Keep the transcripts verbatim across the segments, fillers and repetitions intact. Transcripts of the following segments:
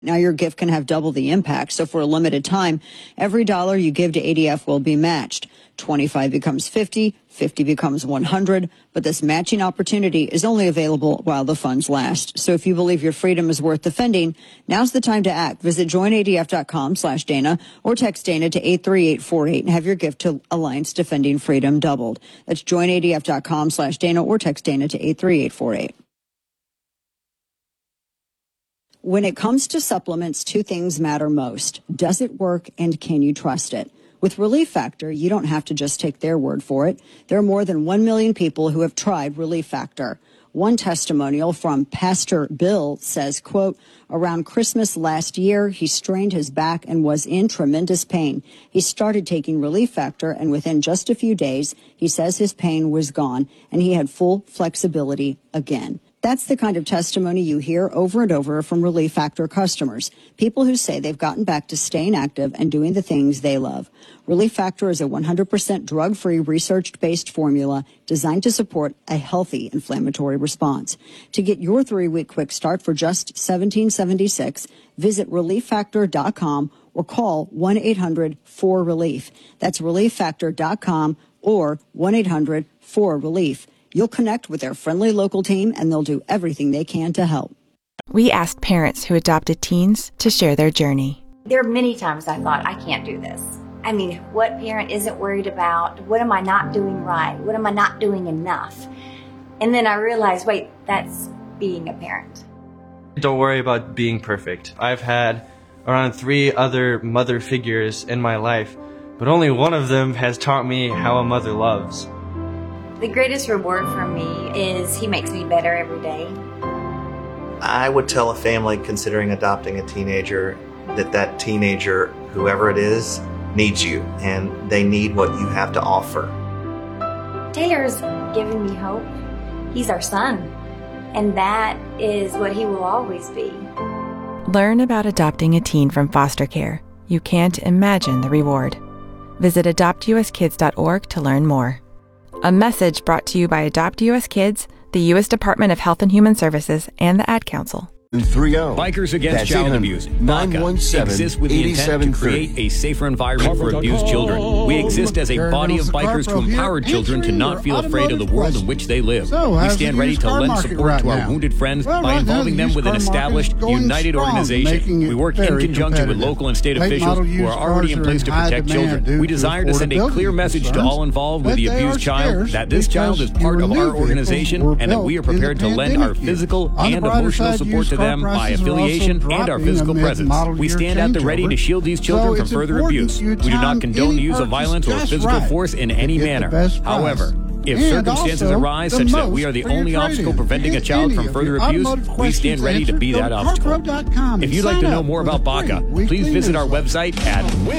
Now your gift can have double the impact, so for a limited time, every dollar you give to A D F will be matched. twenty-five becomes fifty, fifty becomes one hundred, but this matching opportunity is only available while the funds last. So if you believe your freedom is worth defending, now's the time to act. Visit join A D F dot com slash Dana or text Dana to eight three eight four eight and have your gift to Alliance Defending Freedom doubled. That's join A D F dot com slash Dana or text Dana to eight three eight four eight. When it comes to supplements, two things matter most. Does it work and can you trust it? With Relief Factor, you don't have to just take their word for it. There are more than one million people who have tried Relief Factor. One testimonial from Pastor Bill says, quote, around Christmas last year, he strained his back and was in tremendous pain. He started taking Relief Factor, and within just a few days, he says his pain was gone and he had full flexibility again. That's the kind of testimony you hear over and over from Relief Factor customers, people who say they've gotten back to staying active and doing the things they love. Relief Factor is a one hundred percent drug-free, research-based formula designed to support a healthy inflammatory response. To get your three-week quick start for just seventeen seventy-six, visit relief factor dot com or call one eight hundred four relief. That's relief factor dot com or one eight hundred four relief. You'll connect with their friendly local team, and they'll do everything they can to help. We asked parents who adopted teens to share their journey. There are many times I thought, I can't do this. I mean, what parent isn't worried about? What am I not doing right? What am I not doing enough? And then I realized, wait, that's being a parent. Don't worry about being perfect. I've had around three other mother figures in my life, but only one of them has taught me how a mother loves. The greatest reward for me is he makes me better every day. I would tell a family considering adopting a teenager that that teenager, whoever it is, needs you, and they need what you have to offer. Taylor's given me hope. He's our son, and that is what he will always be. Learn about adopting a teen from foster care. You can't imagine the reward. Visit adopt u s kids dot org to learn more. A message brought to you by Adopt U S Kids, the U S Department of Health and Human Services, and the Ad Council. three oh. Bikers Against Child Abuse, BACA, exists with the intent to create a safer environment for abused children. We exist as a body of bikers to empower children to not feel afraid of the world in which they live. We stand ready to lend support to our wounded friends by involving them with an established, united organization. We work in conjunction with local and state officials who are already in place to protect children. We desire to send a clear message to all involved with the abused child that this child is part of our organization and that we are prepared to lend our physical and emotional support to them by affiliation and our physical presence. We stand at the ready to shield these children from further abuse. We do not condone the use of violence or physical force in any manner. However, if circumstances arise such that we are the only obstacle preventing a child from further abuse, we stand ready to be that obstacle. If you'd like to know more about BACA, please visit our website at b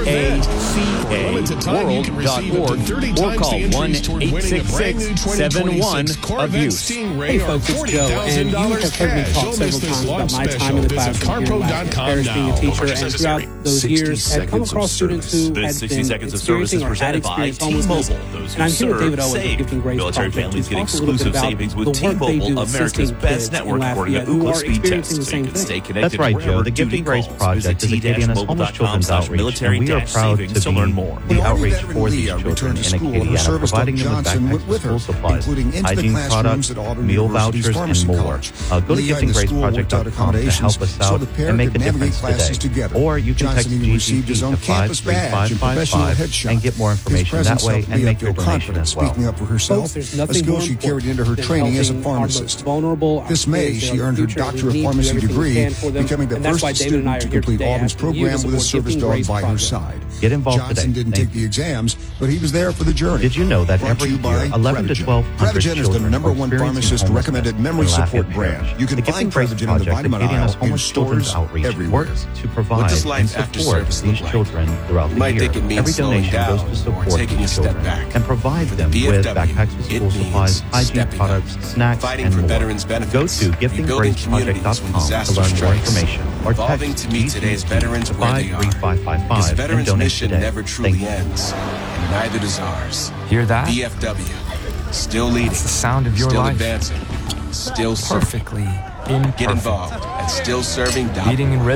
a c a world dot org or call one eight six six, seven one, abuse. Hey folks, it's Joe, and you have heard me talk several times about my time in the classroom here in Paris being a teacher, and throughout those years, I've come across students who had been experiencing or had experienced homelessness. And I'm here with David Owens. Save. Military families get exclusive savings with T-Mobile, America's best network, according to Ookla Speed Test. So you can stay connected. That's right, Joe. The Giving Grace Project is a Acadiana's homeless children's outreach, and we are proud to learn more. The outreach for these children in Acadiana, providing them with backpacks, school supplies, hygiene products, meal vouchers, and more. Uh, go to giving grace project dot com to help us out and make a difference today. Or you can text G G P to five three five five five and get more information that way and make your donation as well. Up for herself, Folks, a skill she carried into her training as a pharmacist. This May, she earned her Doctor of Pharmacy degree, becoming the first student to complete Auburn's program with a service dog by her side. Get involved Johnson today. didn't take the exams, but he was there for the journey. Did you know that every year, eleven to twelve hundred Prevagen is the number one pharmacist-recommended memory support brand. You can find Prevagen in the vitamin aisle in stores everywhere. To provide and support these children throughout the year. Every donation goes to support these children and provide them with backpacks with school supplies, hygiene products, snacks, and more. Go to giving grace project dot com to learn more information or text to meet today's veterans where they are. five three five five five His veterans and donate mission today. never truly ends, and neither does ours. Hear that? V F W, still leading, it's the sound of your still life. advancing, still perfectly imperfect. Get involved at still serving. Leading in